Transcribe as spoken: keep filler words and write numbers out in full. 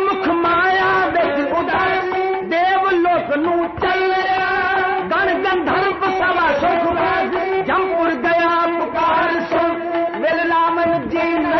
गुरमुख माया बिच उदर देव लोक नू चलिया गण गंधर्व सवा सुख जमपुर गया पुकार सुन मिल नाम जी